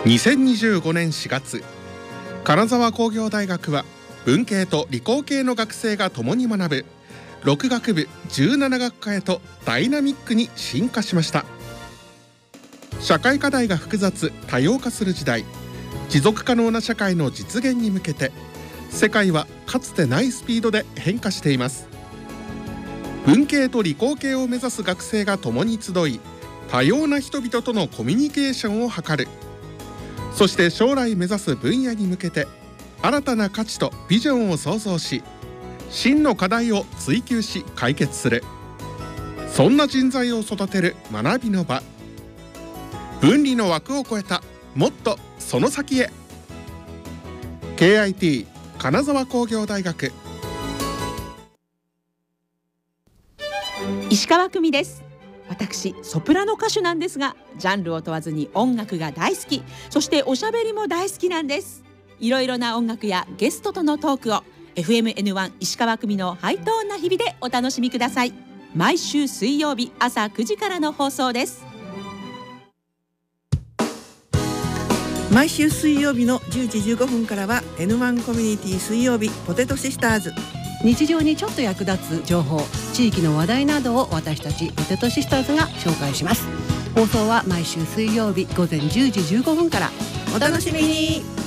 2025年4月、金沢工業大学は文系と理工系の学生が共に学ぶ6学部17学科へとダイナミックに進化しました。社会課題が複雑多様化する時代、持続可能な社会の実現に向けて世界はかつてないスピードで変化しています。文系と理工系を目指す学生が共に集い、多様な人々とのコミュニケーションを図る。そして将来目指す分野に向けて新たな価値とビジョンを創造し、真の課題を追求し解決する。そんな人材を育てる学びの場。分離の枠を超えたもっとその先へ。 KIT 金沢工業大学。 石川久美です。私ソプラノ歌手なんですが、ジャンルを問わずに音楽が大好き、そしておしゃべりも大好きなんです。いろいろな音楽やゲストとのトークを FMN1 石川久美のハイトーンな日々でお楽しみください。毎週水曜日朝9時からの放送です。 毎週水曜日の10時15分からは N1 コミュニティ水曜日ポテトシスターズ。 日常にちょっと役立つ情報、地域の話題などを私たちポテトシスターズが紹介します。放送は毎週水曜日午前10時15分から。 お楽しみに。